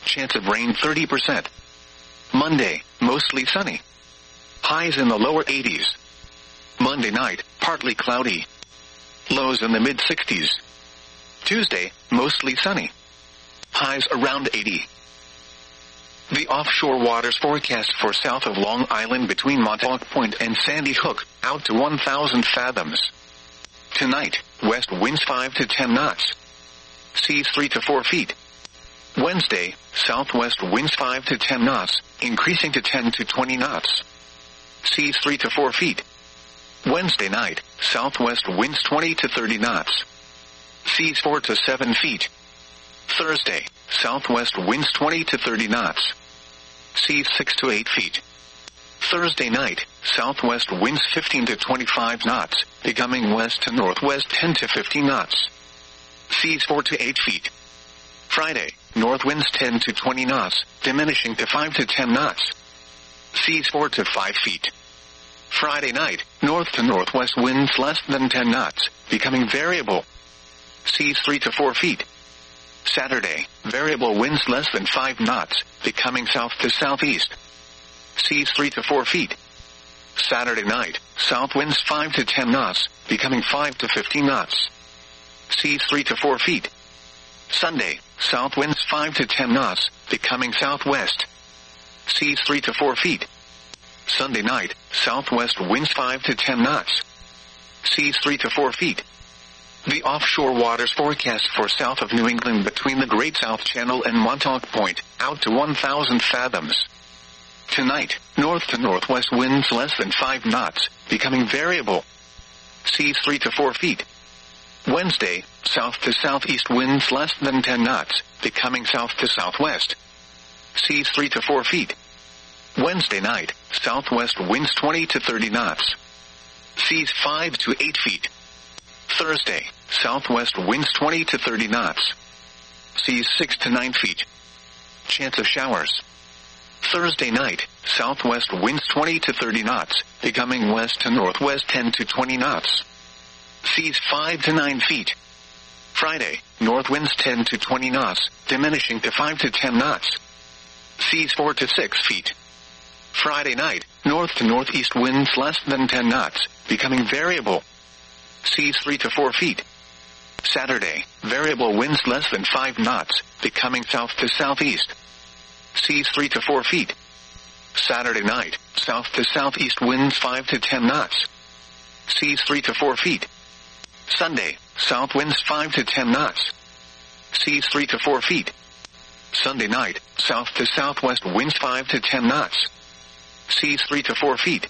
chance of rain 30%. Monday, mostly sunny. Highs in the lower 80s. Monday night, partly cloudy. Lows in the mid-60s. Tuesday, mostly sunny. Highs around 80. The offshore waters forecast for south of Long Island between Montauk Point and Sandy Hook, out to 1,000 fathoms. Tonight, west winds 5 to 10 knots. Seas 3 to 4 feet. Wednesday, southwest winds 5 to 10 knots, increasing to 10 to 20 knots. Seas 3 to 4 feet. Wednesday night, southwest winds 20 to 30 knots. Seas 4 to 7 feet. Thursday, southwest winds 20 to 30 knots. Seas 6 to 8 feet. Thursday night, southwest winds 15 to 25 knots, becoming west to northwest 10 to 15 knots. Seas 4 to 8 feet. Friday, north winds 10 to 20 knots, diminishing to 5 to 10 knots. Seas 4 to 5 feet. Friday night, north to northwest winds less than 10 knots, becoming variable. Seas 3 to 4 feet. Saturday, variable winds less than 5 knots, becoming south to southeast. Seas 3 to 4 feet. Saturday night, south winds 5 to 10 knots, becoming 5 to 15 knots. Seas 3 to 4 feet. Sunday, south winds 5 to 10 knots, becoming southwest. Seas 3 to 4 feet. Sunday night, southwest winds 5 to 10 knots. Seas 3 to 4 feet. The offshore waters forecast for south of New England between the Great South Channel and Montauk Point, out to 1,000 fathoms. Tonight, north to northwest winds less than 5 knots, becoming variable. Seas 3 to 4 feet. Wednesday, south to southeast winds less than 10 knots, becoming south to southwest. Seas 3 to 4 feet. Wednesday night, southwest winds 20 to 30 knots. Seas 5 to 8 feet. Thursday, southwest winds 20 to 30 knots. Seas 6 to 9 feet. Chance of showers. Thursday night, southwest winds 20 to 30 knots, becoming west to northwest 10 to 20 knots. Seas 5 to 9 feet. Friday, north winds 10 to 20 knots, diminishing to 5 to 10 knots. Seas 4 to 6 feet. Friday night, north to northeast winds less than 10 knots, becoming variable. Seas 3 to 4 feet. Saturday, variable winds less than 5 knots, becoming south to southeast. Seas 3 to 4 feet. Saturday night, south to southeast winds 5 to 10 knots. Seas 3 to 4 feet. Sunday, south winds 5 to 10 knots. Seas 3 to 4 feet. Sunday night, south to southwest winds 5 to 10 knots. Seas 3 to 4 feet.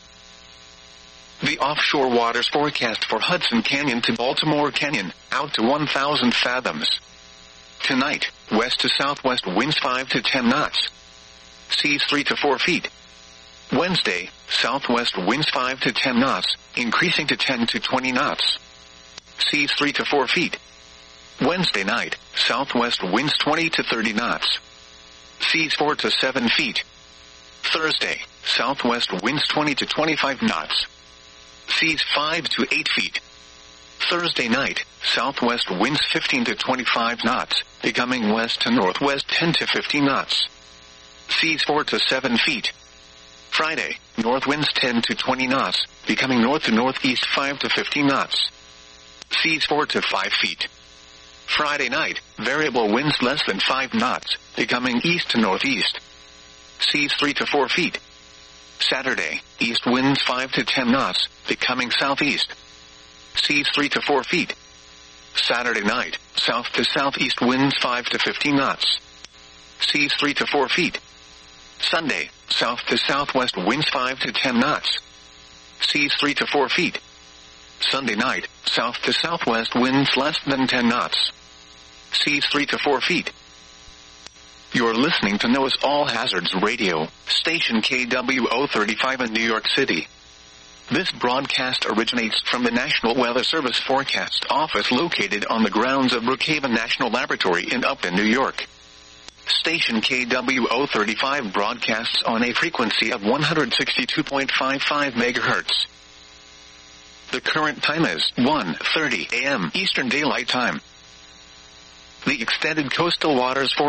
The offshore waters forecast for Hudson Canyon to Baltimore Canyon, out to 1,000 fathoms. Tonight, west to southwest winds 5 to 10 knots. Seas 3 to 4 feet. Wednesday, southwest winds 5 to 10 knots, increasing to 10 to 20 knots. Seas 3 to 4 feet. Wednesday night, southwest winds 20 to 30 knots. Seas 4 to 7 feet. Thursday, southwest winds 20 to 25 knots. Seas 5 to 8 feet. Thursday night, southwest winds 15 to 25 knots, becoming west to northwest 10 to 15 knots. Seas 4 to 7 feet. Friday, north winds 10 to 20 knots, becoming north to northeast 5 to 15 knots. Seas 4 to 5 feet. Friday night, variable winds less than 5 knots, becoming east to northeast. Seas 3 to 4 feet. Saturday, east winds 5 to 10 knots, becoming southeast. Seas 3 to 4 feet. Saturday night, south to southeast winds 5 to 15 knots. Seas 3 to 4 feet. Sunday, south to southwest winds 5 to 10 knots. Seas 3 to 4 feet. Sunday night, south to southwest winds less than 10 knots. Seas 3 to 4 feet. You're listening to NOAA's All Hazards Radio, station KWO35 in New York City. This broadcast originates from the National Weather Service Forecast Office located on the grounds of Brookhaven National Laboratory in Upton, New York. Station KWO35 broadcasts on a frequency of 162.55 MHz. The current time is 1:30 a.m. Eastern Daylight Time. The extended coastal waters